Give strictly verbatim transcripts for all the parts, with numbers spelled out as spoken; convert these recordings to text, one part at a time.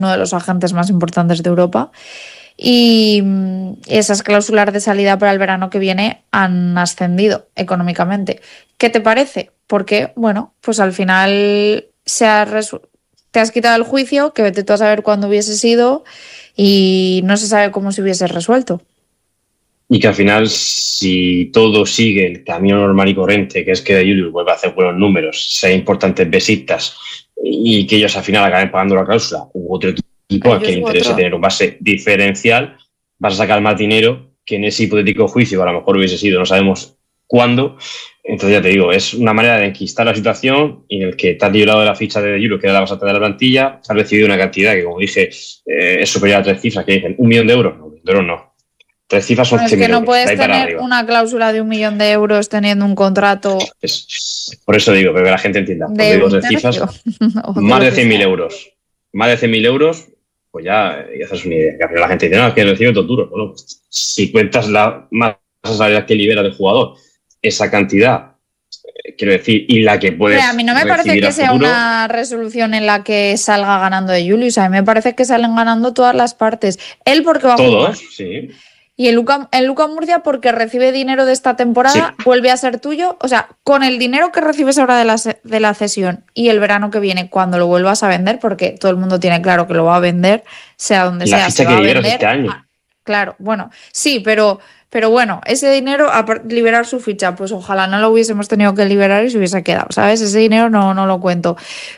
uno de los agentes más importantes de Europa. Y esas cláusulas de salida para el verano que viene han ascendido económicamente. ¿Qué te parece? Porque, bueno, pues al final se ha resu- te has quitado el juicio, que vete tú a saber cuándo hubiese sido y no se sabe cómo se hubiese resuelto. Y que al final, si todo sigue el camino normal y corriente, que es que De Julius vuelva a hacer buenos números, sea importantes besistas y que ellos al final acaben pagando la cláusula u otro equipo al que le interese tener un base diferencial, vas a sacar más dinero que en ese hipotético juicio, a lo mejor hubiese sido, no sabemos cuándo. Entonces ya te digo, es una manera de enquistar la situación en el que te has librado de la ficha de De Julius, que era la base de la plantilla, has recibido una cantidad que, como dije, eh, es superior a tres cifras, que dicen un millón de euros, no, un millón de euros no. Tres cifras son bueno, es que no euros, puedes tener una cláusula de un millón de euros teniendo un contrato. Es, por eso digo, pero que la gente entienda. Cuando digo tres cifras, más de cien mil euros. Más de cien mil euros, pues ya, ya haces una idea. Que al final la gente dice, no, es que recibe todo duro. Bueno, si cuentas la masa salarial que libera del jugador, esa cantidad, eh, quiero decir, y la que puedes. A mí no me parece que sea futuro, una resolución en la que salga ganando De Julius. A mí me parece que salen ganando todas las partes. Él porque va a todos, jugar. Sí. Y el Luka, el Luka Murcia porque recibe dinero de esta temporada, sí. Vuelve a ser tuyo. O sea, con el dinero que recibes ahora de la, de la cesión y el verano que viene, cuando lo vuelvas a vender, porque todo el mundo tiene claro que lo va a vender, sea donde la sea. Ficha se que va a liberas vender. Este año. Ah, claro, bueno, sí, pero, pero bueno, ese dinero, a liberar su ficha, pues ojalá no lo hubiésemos tenido que liberar y se hubiese quedado, ¿sabes? Ese dinero no, no lo cuento.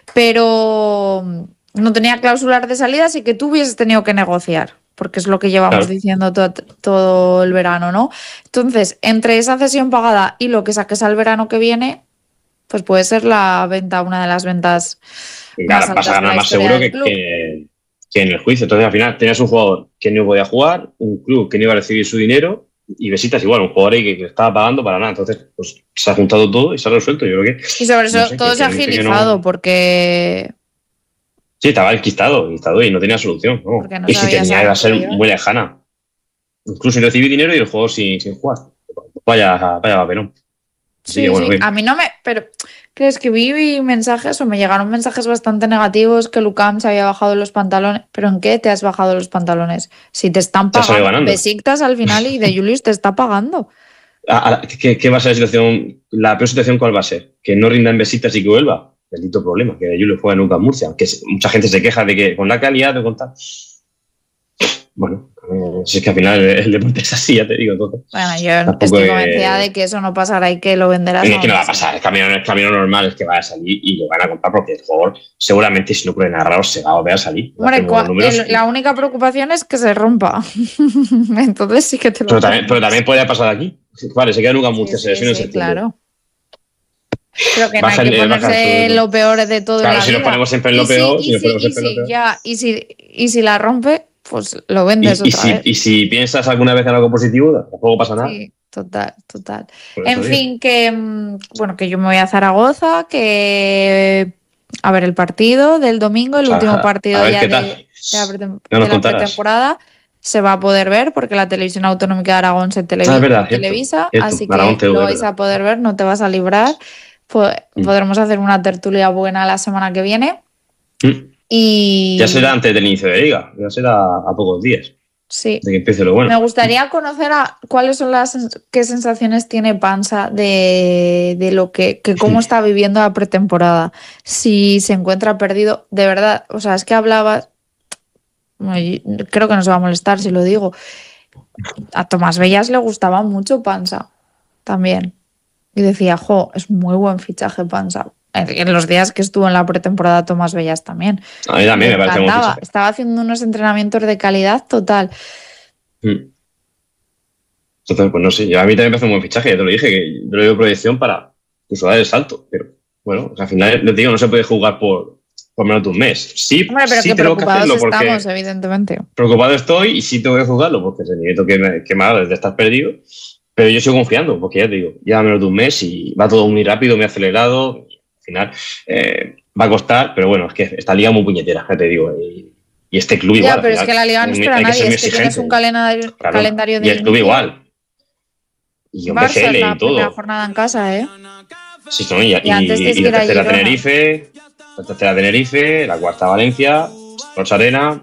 Pero no tenía cláusulas de salida, así que tú hubieses tenido que negociar. Porque es lo que llevamos claro. diciendo todo, todo el verano, ¿no? Entonces, entre esa cesión pagada y lo que saques al verano que viene, pues puede ser la venta, una de las ventas y más altas. Vas a ganar más seguro que, que, que en el juicio. Entonces, al final, tenías un jugador que no podía jugar, un club que no iba a recibir su dinero y Besitas igual, un jugador ahí que, que estaba pagando para nada. Entonces, pues se ha juntado todo y se ha resuelto. Yo creo que. Y sobre eso no sé, todo que, se ha agilizado no... porque. Sí, estaba enquistado, enquistado y no tenía solución. ¿No? No y si tenía, iba a ser muy lejana. Incluso sin recibir dinero y el juego sin, sin jugar. Vaya, vaya papelón. Sí, sí, bueno, sí. A mí no me. Pero, ¿crees que vi mensajes o me llegaron mensajes bastante negativos que Lucam se había bajado los pantalones? ¿Pero en qué te has bajado los pantalones? Si te están pagando Besiktas al final y De Julius te está pagando. ¿Qué, ¿Qué va a ser la situación? ¿La peor situación cuál va a ser? ¿Que no rindan Besiktas y que vuelva? Bendito problema, que De Julius juega en Lucas Murcia, aunque mucha gente se queja de que con la calidad de contar. Bueno, eh, si es que al final el, el deporte es así, ya te digo. Entonces, bueno, yo estoy convencida de que eso no pasará y que lo venderás. Es que no va a pasar, el camino, el camino normal es que vaya a salir y lo van a comprar porque el jugador seguramente si no puede narrar se va a volver a salir. Hombre, el, la única preocupación es que se rompa. Entonces sí que te lo pero también, pero también puede pasar aquí. Vale, se queda en Lucas Murcia, sí, se lesiona sí, en claro. Pero que no hay que ponerse lo peor de todo. Claro, en la si vida. nos ponemos siempre en lo y peor, si, si nos y ponemos si, siempre y en lo si, peor. ya, y, si, y si la rompe, pues lo vendes y, y otra si, vez. Y si piensas alguna vez en algo positivo, tampoco pasa nada. Sí, total, total. En fin, que bueno, que yo me voy a Zaragoza, que a ver el partido del domingo, el o sea, último partido ya de, de la, pretem no de la pretemporada. Se va a poder ver porque la televisión autonómica de Aragón se televi ah, verdad, televisa, cierto, así cierto. que T V, lo vais verdad. a poder ver, no te vas a librar. Pues mm. podremos hacer una tertulia buena la semana que viene. Mm. Y ya será antes del inicio de liga, ya será a pocos días. Sí. De que empiece lo bueno. Me gustaría conocer a cuáles son las qué sensaciones tiene Pansa de, de lo que, que cómo está viviendo la pretemporada. Si se encuentra perdido, de verdad, o sea, es que hablaba. Creo que no se va a molestar si lo digo. A Tomás Bellas le gustaba mucho Pansa también. Y decía, jo, es muy buen fichaje Pansa. En los días que estuvo en la pretemporada Tomás Bellas también. A mí también me, me parece muy fichaje. Estaba haciendo unos entrenamientos de calidad total. Mm. Entonces, pues no sé, yo a mí también me parece un buen fichaje, ya te lo dije, que yo le doy proyección para incluso dar el salto. Pero bueno, o sea, al final, les digo, no se puede jugar por... por menos de un mes. Sí, Hombre, pero sí que tengo que hacerlo porque estamos, evidentemente. Preocupado estoy y sí tengo que jugarlo porque el rendimiento que me, que me ha dado es de estar perdido. Pero yo sigo confiando porque ya te digo, ya menos de un mes y va todo muy rápido, muy acelerado. Al final eh, va a costar, pero bueno, es que esta liga es muy puñetera, ya te digo. Y, y este club ya, igual. Ya, pero final, es que la liga no espera a nadie, es que tienes un calendario, claro, calendario de y el club inicio. igual. Y un B G L y todo. Primera jornada en casa, ¿eh? Sí, no, y, y, y, antes de y la tercera Tenerife, la tercera Tenerife, la cuarta Valencia. Rocha Arena,